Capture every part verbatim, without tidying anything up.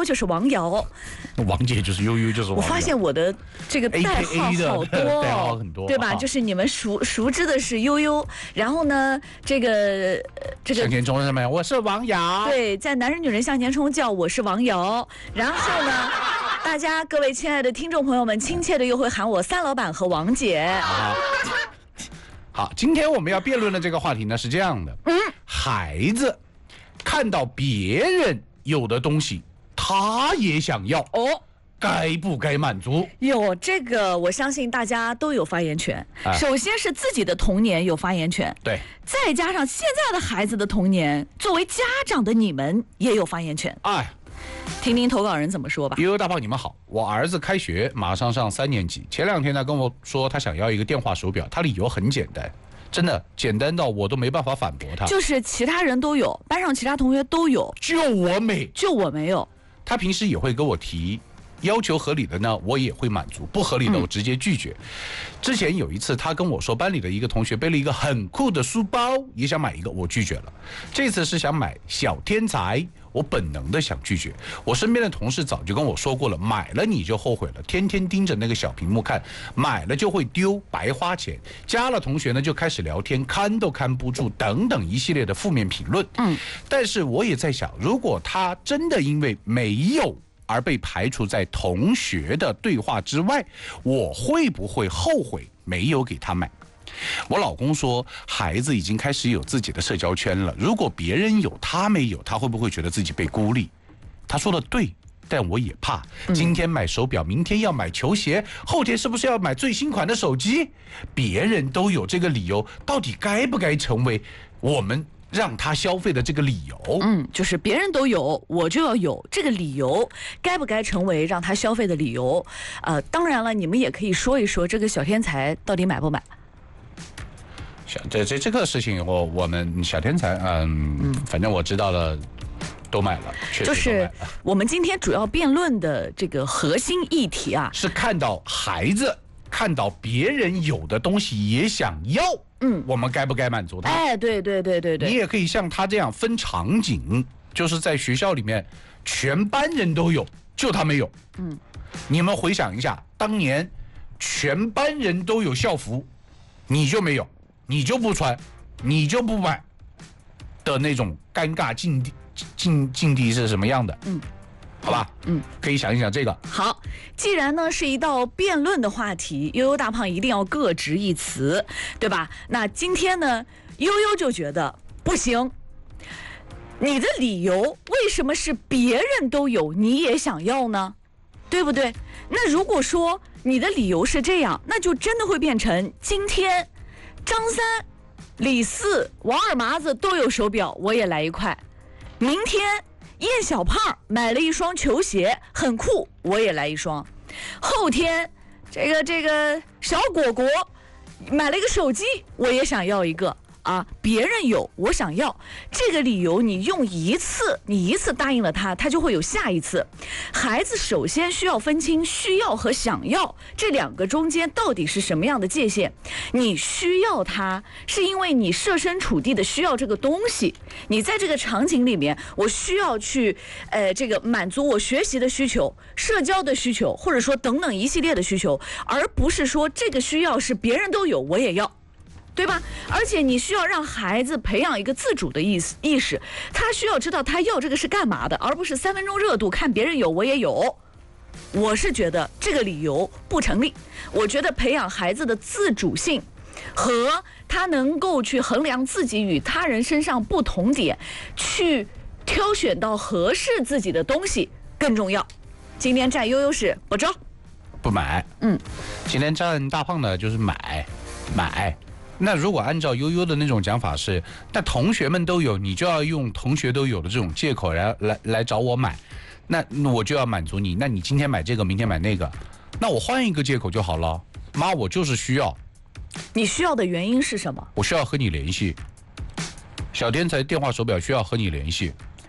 就是王瑶， 王姐就是悠悠就是王瑶。 我发现我的这个代号好多， 代号很多， 对吧？就是你们熟熟知的是悠悠，然后呢，这个这个向前冲上面，我是王瑶。 对，在男人女人向前冲叫我是王瑶，然后呢，大家各位亲爱的听众朋友们，亲切的又会喊我三老板和王姐。 好，好，今天我们要辩论的这个话题呢是这样的，嗯，孩子看到别人有的东西，他也想要哦。该不该满足？ 有这个，我相信大家都有发言权。 啊、 首先是自己的童年有发言权， 对， 再加上现在的孩子的童年，作为家长的你们也有发言权。 哎， 听听投稿人怎么说吧。 悠悠大炮，你们好，我儿子开学马上上三年级，前两天呢跟我说他想要一个电话手表，他理由很简单。真的简单到我都没办法反驳他， 就是其他人都有，班上其他同学都有， 就我没， 就我没有。 他平时也会跟我提要求合理的呢，我也会满足；不合理的，我直接拒绝。嗯、之前有一次，他跟我说，班里的一个同学背了一个很酷的书包，也想买一个，我拒绝了。这次是想买小天才，我本能的想拒绝。我身边的同事早就跟我说过了，买了你就后悔了，天天盯着那个小屏幕看，买了就会丢，白花钱。加了同学呢，就开始聊天，看都看不住，等等一系列的负面评论。嗯，但是我也在想，如果他真的因为没有而被排除在同学的对话之外，我会不会后悔没有给他买？我老公说，孩子已经开始有自己的社交圈了，如果别人有他没有，他会不会觉得自己被孤立？他说的对，但我也怕，今天买手表，明天要买球鞋，后天是不是要买最新款的手机？别人都有这个理由，到底该不该成为我们让他消费的这个理由？ 嗯，就是别人都有，我就要有这个理由，该不该成为让他消费的理由？呃，当然了，你们也可以说一说这个小天才到底买不买？ 这这这个事情，我我们小天才，嗯，嗯反正我知道了，都买了，确实都买了。 就是我们今天主要辩论的这个核心议题啊， 是看到孩子看到别人有的东西也想要。嗯，我们该不该满足他？ 哎，对对对对对， 你也可以像他这样分场景，就是在学校里面，全班人都有，就他没有。嗯，你们回想一下，当年全班人都有校服，你就没有，你就不穿，你就不买的那种尴尬境地境境地是什么样的？嗯。好吧，嗯，可以想一想这个。 好，既然呢是一道辩论的话题，悠悠大胖一定要各执一词，对吧？那今天呢，悠悠就觉得不行，你的理由为什么是别人都有，你也想要呢？对不对？那如果说你的理由是这样，那就真的会变成今天张三、李四、王二麻子都有手表，我也来一块。明天叶小胖买了一双球鞋，很酷，我也来一双。后天，这个这个小果果买了一个手机，我也想要一个啊！别人有，我想要。这个理由你用一次，你一次答应了他，他就会有下一次。孩子首先需要分清需要和想要这两个中间到底是什么样的界限。你需要他，是因为你设身处地的需要这个东西。你在这个场景里面，我需要去，呃，这个满足我学习的需求、社交的需求，或者说等等一系列的需求，而不是说这个需要是别人都有，我也要。对吧？而且你需要让孩子培养一个自主的意识意识，他需要知道他要这个是干嘛的，而不是三分钟热度，看别人有我也有。我是觉得这个理由不成立。我觉得培养孩子的自主性和他能够去衡量自己与他人身上不同点，去挑选到合适自己的东西更重要。今天占悠悠是不招不买，嗯，今天占大胖呢就是买买。那如果按照悠悠的那种讲法是，那同学们都有，你就要用同学都有的这种借口来来来找我买，那我就要满足你。那你今天买这个，明天买那个，那我换一个借口就好了。妈，我就是需要。 你需要的原因是什么？ 我需要和你联系。小天才电话手表需要和你联系。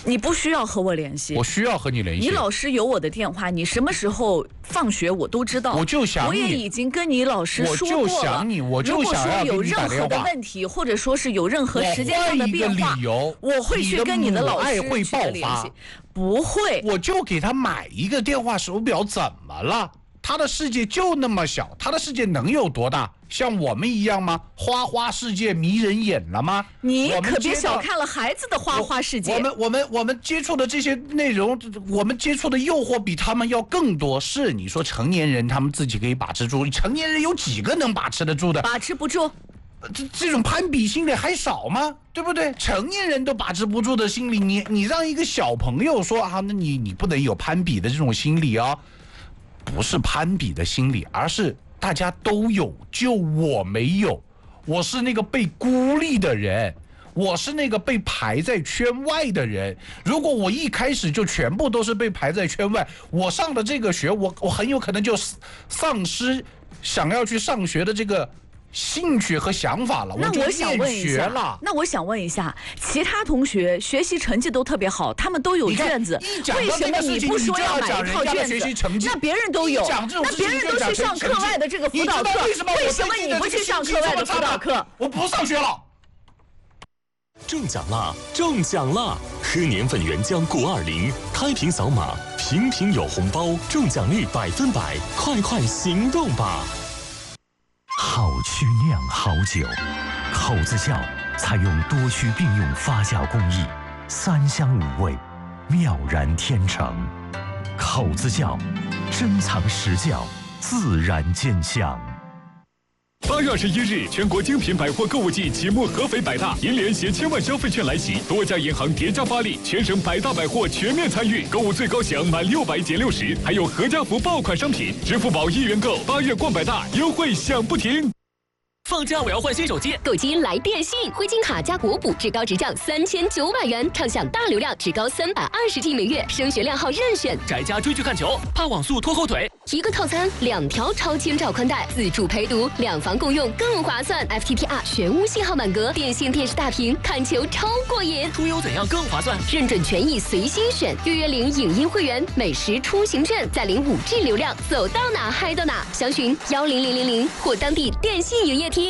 你不需要和我联系， 我需要和你联系。 你老师有我的电话，你什么时候放学我都知道。 我就想你， 我也已经跟你老师说过了。 我就想你，我就想要如果说有任何的问题，或者说是有任何时间上的变化，我会去跟你的老师会爆发。 不会， 我就给他买一个电话手表，怎么了？他的世界就那么小，他的世界能有多大？像我们一样吗？花花世界迷人眼了吗？ 你可别小看了孩子的花花世界。 我们我们我们接触的这些内容，我们接触的诱惑比他们要更多。是你说成年人他们自己可以把持住，成年人有几个能把持得住的？ 把持不住。 这这种攀比心理还少吗？对不对？成年人都把持不住的心理，你你让一个小朋友说啊，那你你不能有攀比的这种心理啊。不是攀比的心理，而是大家都有，就我没有。我是那个被孤立的人，我是那个被排在圈外的人。如果我一开始就全部都是被排在圈外，我上了这个学，我我很有可能就丧失想要去上学的这个兴趣和想法了。 那我想问一下， 了那我想问一下，其他同学学习成绩都特别好，他们都有卷子， 为什么你不说要买一套卷子？那别人都有，那别人都去上课外的这个辅导课，为什么你不去上课外的辅导课？ 我不上学了。 中奖啦！中奖啦！喝年份原浆谷二零，开瓶扫码，瓶瓶有红包，中奖率百分百，快快行动吧！ 好曲酿好酒，口子窖采用多曲并用发酵工艺，三香五味，妙然天成。口子窖，珍藏实窖，自然见香。 八月二十一日，全国精品百货购物季期末合肥百大，银联携千万消费券来袭，多家银行叠加发力，全省百大百货全面参与，购物最高享满六百减六十，还有合家福爆款商品，支付宝一元购，八月逛百大，优惠享不停。 放假我要换新手机， 购机来电信，灰金卡加国补，至高直降三千九百元，畅享大流量，至高三百二十 G 每月，升学量号任选。 宅家追剧看球，怕网速拖后腿。 一个套餐，两条超千兆宽带，自助陪读，两房共用更划算。F T T R 全屋信号满格，电信电视大屏，看球超过瘾。 出游怎样更划算？ 认准权益随心选，月月领影音会员，美食出行券，再领五 G 流量，走到哪嗨到哪。详询幺零零零零或当地电信营业厅。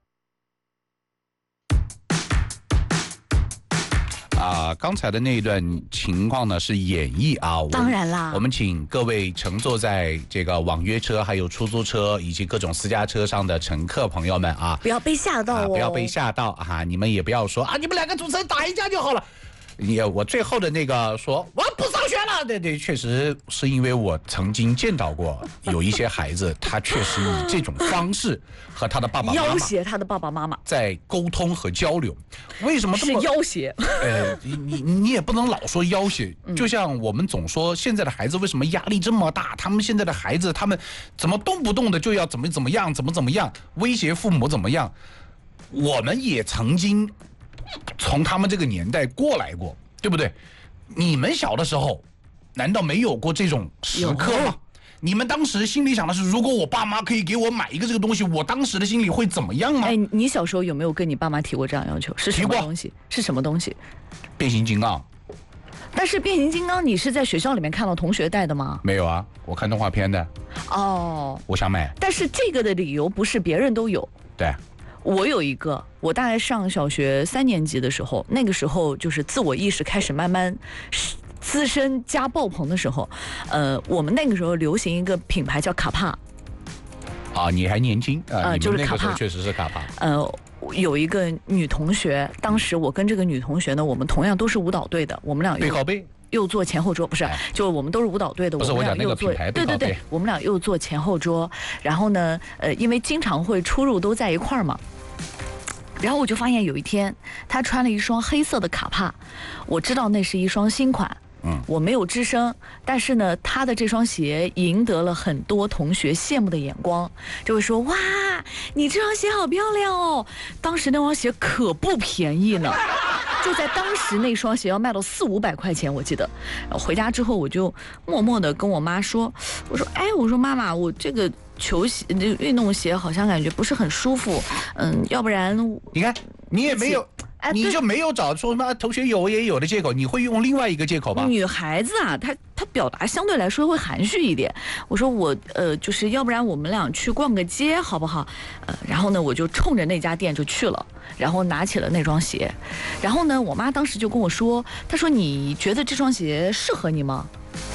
啊、呃，刚才的那一段情况呢是演绎啊， 当然啦， 我们请各位乘坐在这个网约车、还有出租车以及各种私家车上的乘客朋友们啊， 不要被吓到哦， 啊、不要被吓到啊！你们也不要说啊，你们两个主持人打一架就好了。也我最后的那个说我不上学了，对对，确实是因为我曾经见到过有一些孩子，他确实以这种方式和他的爸爸妈妈要挟他的爸爸妈妈在沟通和交流。为什么这么是要挟？ 呃，你你你也不能老说要挟，就像我们总说现在的孩子为什么压力这么大？他们现在的孩子，他们怎么动不动的就要怎么怎么样，怎么怎么样，威胁父母怎么样？我们也曾经从他们这个年代过来过，对不对？你们小的时候难道没有过这种时刻吗？你们当时心里想的是，如果我爸妈可以给我买一个这个东西，我当时的心里会怎么样吗？ 哎，你小时候有没有跟你爸妈提过这样要求？是什么东西？是什么东西？ 变形金刚。 但是变形金刚你是在学校里面看到同学带的吗？ 没有啊，我看动画片的。 哦， 我想买。 但是这个的理由不是别人都有。 对。 我有一个，我大概上小学三年级的时候，那个时候就是自我意识开始慢慢滋生加爆棚的时候，呃，我们那个时候流行一个品牌叫卡帕。 啊，你还年轻啊、呃， 就是卡帕， 确实是卡帕。 呃，有一个女同学，当时我跟这个女同学呢，我们同样都是舞蹈队的，我们俩背靠背。 又坐前后桌，不是，就我们都是舞蹈队的， 不是我讲那个品牌， 对对对，我们俩又坐前后桌，然后呢，呃，因为经常会出入都在一块儿嘛。然后我就发现有一天，他穿了一双黑色的卡帕，我知道那是一双新款，嗯，我没有吱声，但是呢，他的这双鞋赢得了很多同学羡慕的眼光，就会说哇，你这双鞋好漂亮哦。当时那双鞋可不便宜呢，就在当时那双鞋要卖到四五百块钱，我记得。回家之后我就默默的跟我妈说，我说哎，我说妈妈，我这个球鞋、这个运动鞋好像感觉不是很舒服，嗯，要不然你看你也没有哎对你就没有找说什么啊同学有我也有的借口，你会用另外一个借口吧？ 女孩子啊，她她表达相对来说会含蓄一点。我说我呃，就是要不然我们俩去逛个街好不好？呃，然后呢，我就冲着那家店就去了，然后拿起了那双鞋。然后呢，我妈当时就跟我说，她说你觉得这双鞋适合你吗？